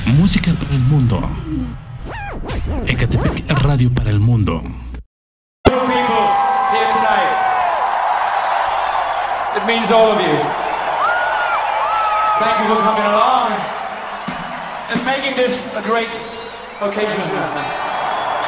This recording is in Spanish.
Música para el mundo. Ecatepec Radio para el mundo. People here tonight. It means all of you. Thank you for coming along and making this a great occasion.